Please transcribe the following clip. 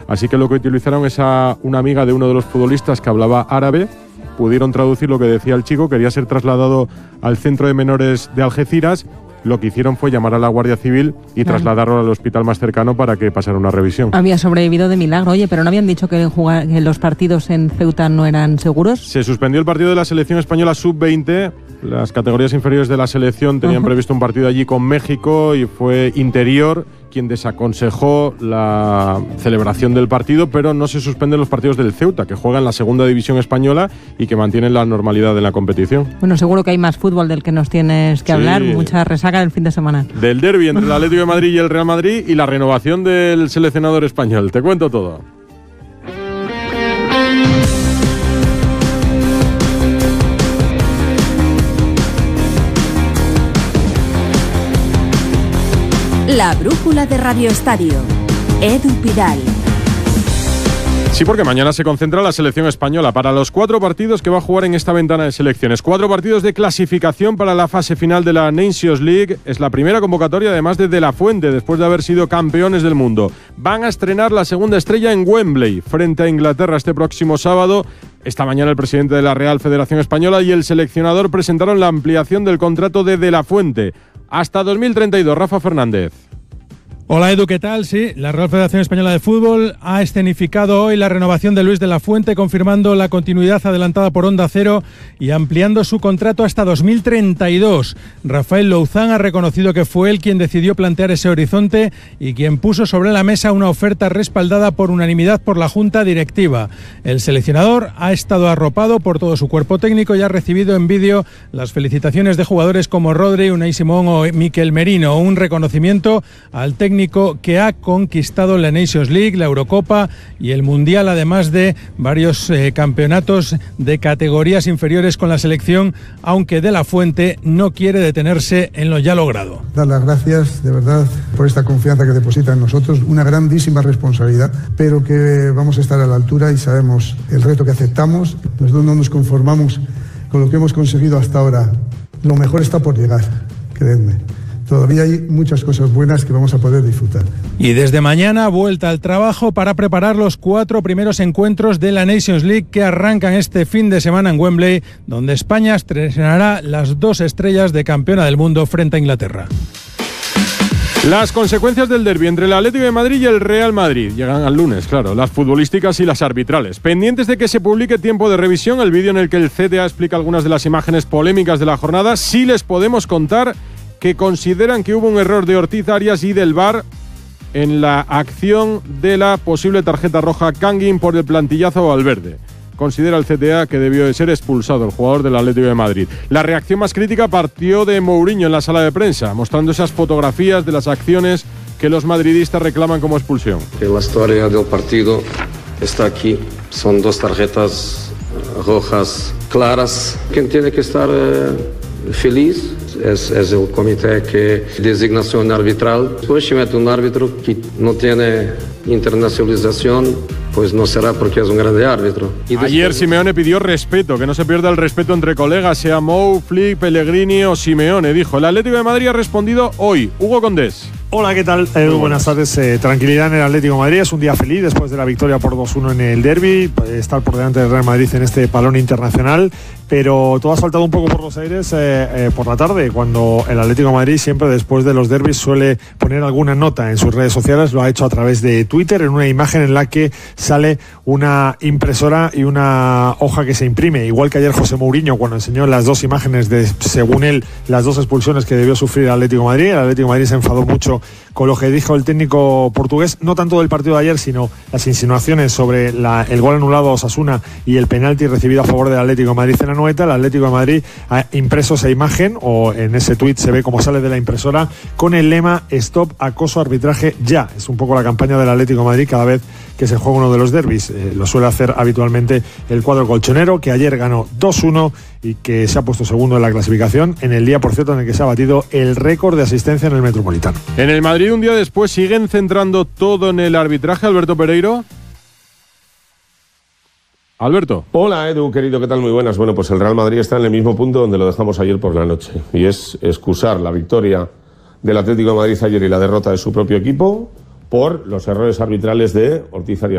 Así que lo que utilizaron es a una amiga de uno de los futbolistas que hablaba árabe. Pudieron traducir lo que decía el chico, quería ser trasladado al centro de menores de Algeciras. Lo que hicieron fue llamar a la Guardia Civil y trasladarlo al hospital más cercano para que pasara una revisión. Había sobrevivido de milagro. Oye, ¿pero no habían dicho que los partidos en Ceuta no eran seguros? Se suspendió el partido de la selección española sub-20. Las categorías inferiores de la selección tenían previsto un partido allí con México y fue Interior quien desaconsejó la celebración del partido, pero no se suspenden los partidos del Ceuta, que juega en la segunda división española y que mantienen la normalidad de la competición. Bueno, seguro que hay más fútbol del que nos tienes que hablar, mucha resaca del fin de semana. Del derbi entre el Atlético de Madrid y el Real Madrid y la renovación del seleccionador español. Te cuento todo. La brújula de Radio Estadio. Edu Pidal. Sí, porque mañana se concentra la selección española para los 4 partidos que va a jugar en esta ventana de selecciones. 4 partidos de clasificación para la fase final de la Nations League. Es la primera convocatoria, además de De La Fuente, después de haber sido campeones del mundo. Van a estrenar la segunda estrella en Wembley, frente a Inglaterra este próximo sábado. Esta mañana el presidente de la Real Federación Española y el seleccionador presentaron la ampliación del contrato de La Fuente. Hasta 2032, Rafa Fernández. Hola Edu, ¿qué tal? Sí, la Real Federación Española de Fútbol ha escenificado hoy la renovación de Luis de la Fuente, confirmando la continuidad adelantada por Onda Cero y ampliando su contrato hasta 2032. Rafael Louzán ha reconocido que fue él quien decidió plantear ese horizonte y quien puso sobre la mesa una oferta respaldada por unanimidad por la Junta Directiva. El seleccionador ha estado arropado por todo su cuerpo técnico y ha recibido en vídeo las felicitaciones de jugadores como Rodri, Unai Simón o Mikel Merino. Un reconocimiento al técnico que ha conquistado la Nations League, la Eurocopa y el Mundial, además de varios campeonatos de categorías inferiores con la selección, aunque De La Fuente no quiere detenerse en lo ya logrado. Dar las gracias de verdad por esta confianza que deposita en nosotros, una grandísima responsabilidad, pero que vamos a estar a la altura y sabemos el reto que aceptamos. Nosotros no nos conformamos con lo que hemos conseguido hasta ahora. Lo mejor está por llegar, créanme. Todavía hay muchas cosas buenas que vamos a poder disfrutar. Y desde mañana, vuelta al trabajo para preparar los 4 primeros encuentros de la Nations League que arrancan este fin de semana en Wembley, donde España estrenará las 2 estrellas de campeona del mundo frente a Inglaterra. Las consecuencias del derbi entre el Atlético de Madrid y el Real Madrid llegan al lunes, claro, las futbolísticas y las arbitrales. Pendientes de que se publique tiempo de revisión, el vídeo en el que el CTA explica algunas de las imágenes polémicas de la jornada. Sí les podemos contar que consideran que hubo un error de Ortiz Arias y del VAR en la acción de la posible tarjeta roja a Kangin por el plantillazo a Valverde. Considera el CTA que debió de ser expulsado el jugador del Atlético de Madrid. La reacción más crítica partió de Mourinho en la sala de prensa, mostrando esas fotografías de las acciones que los madridistas reclaman como expulsión. La historia del partido está aquí. Son 2 tarjetas rojas claras. Quien tiene que estar feliz es el comité que designación arbitral. Después se mete un árbitro que no tiene internacionalización, pues no será porque es un grande árbitro. Ayer Simeone pidió respeto, que no se pierda el respeto entre colegas, sea Mou, Flick, Pellegrini o Simeone, dijo. El Atlético de Madrid ha respondido hoy. Hugo Condés. Hola, ¿qué tal? Buenas tardes. Tranquilidad en el Atlético de Madrid. Es un día feliz después de la victoria por 2-1 en el derbi. Estar por delante del Real Madrid en este palón internacional. Pero todo ha saltado un poco por los aires por la tarde, cuando el Atlético de Madrid siempre después de los derbis suele poner alguna nota en sus redes sociales. Lo ha hecho a través de Twitter, en una imagen en la que sale una impresora y una hoja que se imprime. Igual que ayer José Mourinho, cuando enseñó las 2 imágenes de, según él, las 2 expulsiones que debió sufrir el Atlético de Madrid. El Atlético de Madrid se enfadó mucho con lo que dijo el técnico portugués, no tanto del partido de ayer, sino las insinuaciones sobre el gol anulado a Osasuna y el penalti recibido a favor del Atlético de Madrid en la Anoeta. El Atlético de Madrid ha impreso esa imagen, o en ese tuit se ve cómo sale de la impresora, con el lema Stop acoso arbitraje ya. Es un poco la campaña del Atlético de Madrid cada vez que se juega uno de los derbis. Lo suele hacer habitualmente el cuadro colchonero, que ayer ganó 2-1 y que se ha puesto segundo en la clasificación, en el día, por cierto, en el que se ha batido el récord de asistencia en el Metropolitano. En el Madrid, un día después, siguen centrando todo en el arbitraje. Alberto Pereiro. Alberto. Hola Edu, querido, ¿qué tal? Muy buenas. Bueno, pues el Real Madrid está en el mismo punto donde lo dejamos ayer por la noche, y es excusar la victoria del Atlético de Madrid ayer y la derrota de su propio equipo por los errores arbitrales de Ortiz Arias.